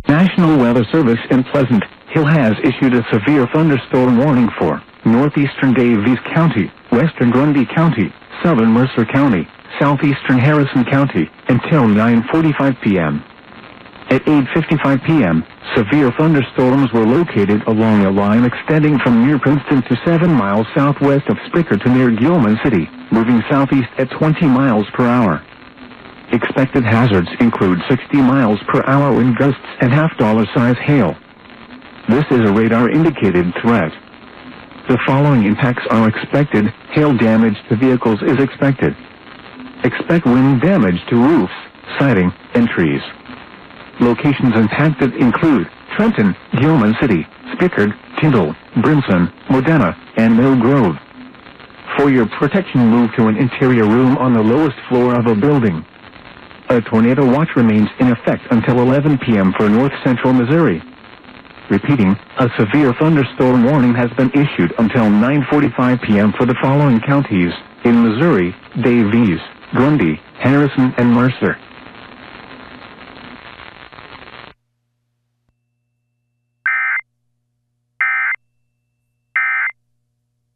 National Weather Service in Pleasant Hill has issued a severe thunderstorm warning for northeastern Daviess County, western Grundy County, southern Mercer County, southeastern Harrison County, until 9:45 p.m. At 8:55 p.m., severe thunderstorms were located along a line extending from near Princeton to 7 miles southwest of Spicker to near Gilman City, moving southeast at 20 miles per hour. Expected hazards include 60 miles per hour wind gusts and half-dollar-size hail. This is a radar-indicated threat. The following impacts are expected. Hail damage to vehicles is expected. Expect wind damage to roofs, siding, and trees. Locations impacted include Trenton, Gilman City, Spickard, Tyndall, Brimson, Modena, and Mill Grove. For your protection, move to an interior room on the lowest floor of a building. A tornado watch remains in effect until 11 p.m. for north-central Missouri. Repeating, a severe thunderstorm warning has been issued until 9:45 p.m. for the following counties in Missouri: Daviess, Grundy, Harrison, and Mercer.